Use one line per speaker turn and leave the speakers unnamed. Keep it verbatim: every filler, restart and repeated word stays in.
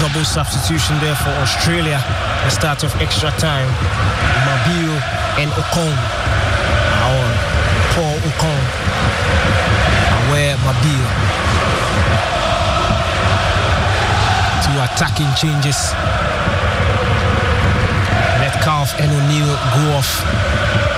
double substitution there for Australia. The start of extra time. Mabiu and Okon are on. Paul Okon. Aware Mabiu. Two attacking changes. Metcalf and O'Neal go off.